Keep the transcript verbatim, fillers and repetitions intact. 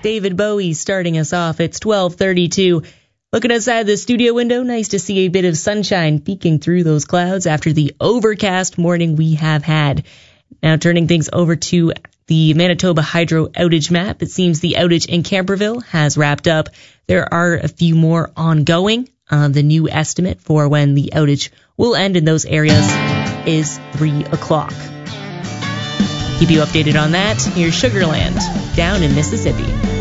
David Bowie starting us off. It's twelve thirty-two. Looking outside the studio window, nice to see a bit of sunshine peeking through those clouds after the overcast morning we have had. Now turning things over to the Manitoba Hydro outage map. It seems the outage in Camperville has wrapped up. There are a few more ongoing. Uh, the new estimate for when the outage will end in those areas is three o'clock. Keep you updated on that. Here's Sugarland, down in Mississippi.